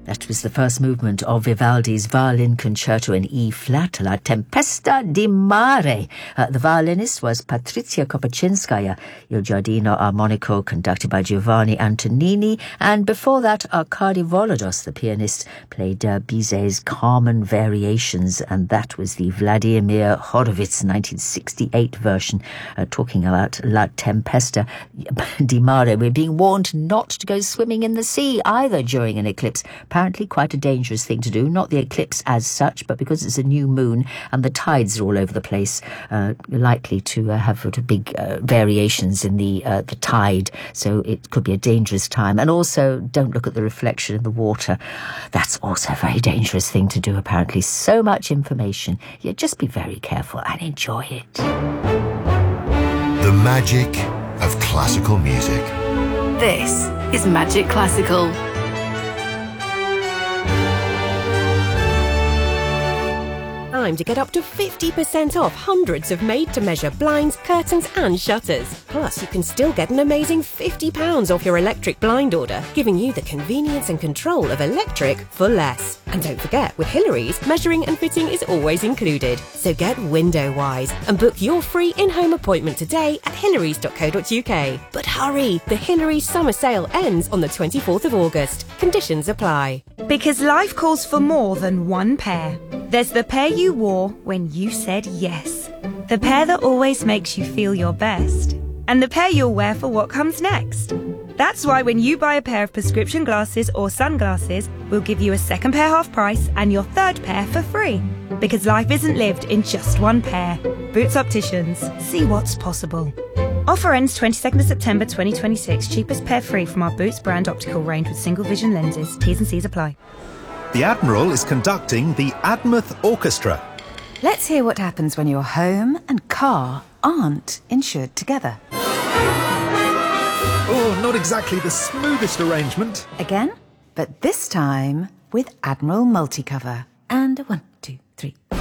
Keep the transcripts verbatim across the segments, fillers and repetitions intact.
That was the first movement of Vivaldi's Violin Concerto in E-flat, La Tempesta di Mare. Uh, the violinist was Patrizia Kopachinskaya, Il Giardino Armonico, conducted by Giovanni Antonini, and before that, Arkady Volodos, the pianist, played uh, Bizet's Carmen Variations, and that was the Vladimir Horowitz nineteen sixty-eight version, uh, talking about La Tempesta di Mare. We're being warned not to go swimming in the sea either during an eclipse. Apparently quite a dangerous thing to do, not the eclipse as such, but because it's a new moon and the tides are all over the place, uh, likely to uh, have sort of big uh, variations in the uh, the tide, so it could be a dangerous time. And also, don't look at the reflection in the water. That's also a very dangerous thing to do, apparently. So much information. Yeah, just be very careful and enjoy it. The magic of classical music. This is Magic Classical. Time to get up to fifty percent off hundreds of made-to-measure blinds, curtains and shutters. Plus, you can still get an amazing fifty pounds off your electric blind order, giving you the convenience and control of electric for less. And don't forget, with Hillary's, measuring and fitting is always included. So get window-wise and book your free in-home appointment today at hillarys dot co dot uk. But hurry, the Hillary's summer sale ends on the twenty-fourth of August. Conditions apply. Because life calls for more than one pair. There's the pair you wore when you said yes. The pair that always makes you feel your best. And the pair you'll wear for what comes next. That's why when you buy a pair of prescription glasses or sunglasses, we'll give you a second pair half price and your third pair for free. Because life isn't lived in just one pair. Boots Opticians. See what's possible. Offer ends twenty-second of September twenty twenty-six. Cheapest pair free from our Boots brand optical range with single vision lenses. T's and C's apply. The Admiral is conducting the Admouth Orchestra. Let's hear what happens when your home and car aren't insured together. Oh, not exactly the smoothest arrangement. Again, but this time with Admiral Multicover. And a one, two, three, four.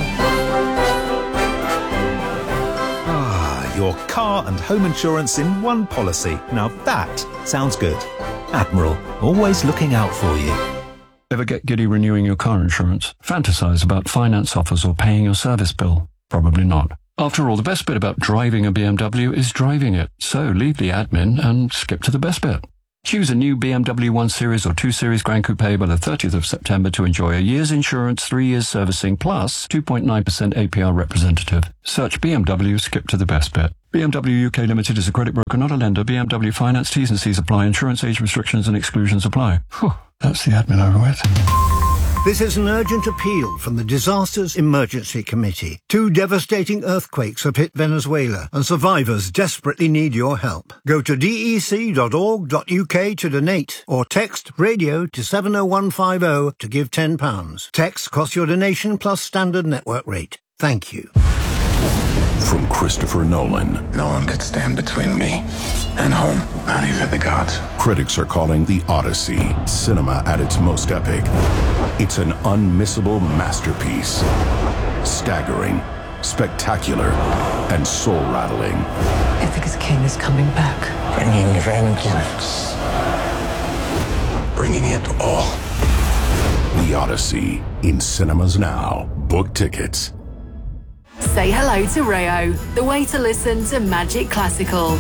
Ah, your car and home insurance in one policy. Now that sounds good. Admiral, always looking out for you. Ever get giddy renewing your car insurance? Fantasize about finance offers or paying your service bill? Probably not. After all, the best bit about driving a B M W is driving it. So leave the admin and skip to the best bit. Choose a new B M W one Series or two Series Grand Coupe by the thirtieth of September to enjoy a year's insurance, three years servicing, plus two point nine percent A P R representative. Search B M W, skip to the best bit. B M W U K Limited is a credit broker, not a lender. B M W Finance, T's and C's apply. Insurance age restrictions and exclusions apply. Whew, that's the admin over with. This is an urgent appeal from the Disasters Emergency Committee. Two devastating earthquakes have hit Venezuela, and survivors desperately need your help. Go to d e c dot org dot u k to donate, or text radio to seven oh one five oh to give ten pounds. Text costs your donation plus standard network rate. Thank you. From Christopher Nolan. No one could stand between me and home, not even the gods. Critics are calling The Odyssey cinema at its most epic. It's an unmissable masterpiece. Staggering, spectacular, and soul-rattling. Ithaca's king is coming back. Bringing vengeance. Bringing it all. The Odyssey, in cinemas now. Book tickets. Say hello to Rayo, the way to listen to Magic Classical.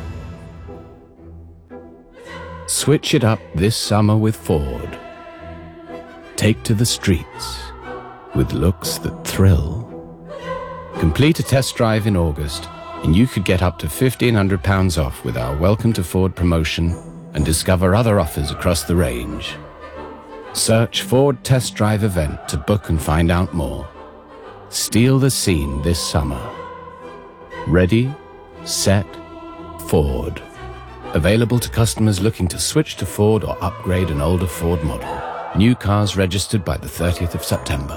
Switch it up this summer with Ford. Take to the streets with looks that thrill. Complete a test drive in August, and you could get up to fifteen hundred pounds off with our Welcome to Ford promotion and discover other offers across the range. Search Ford Test Drive event to book and find out more. Steal the scene this summer. Ready, set, Ford. Available to customers looking to switch to Ford or upgrade an older Ford model. New cars registered by the thirtieth of September.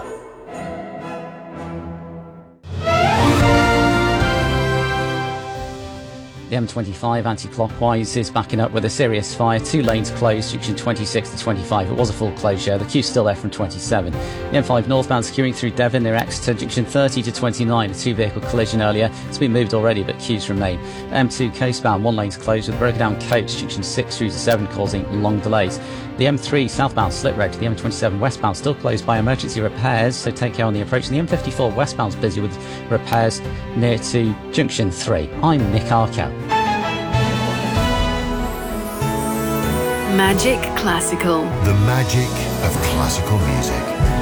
The M twenty-five anti-clockwise is backing up with a serious fire. Two lanes closed, junction twenty-six to twenty-five. It was a full closure. The queue's still there from twenty-seven. The M five northbound securing through Devon near Exeter, junction thirty to twenty-nine. A two-vehicle collision earlier. It's been moved already, but queues remain. M two coastbound, one lane's closed with broken down coach, junction six through to seven, causing long delays. The M three southbound slip wrecked. The M twenty-seven westbound still closed by emergency repairs, so take care on the approach. And the M fifty-four westbound's busy with repairs near to junction three. I'm Nick Arkell. Magic Classical. The magic of classical music.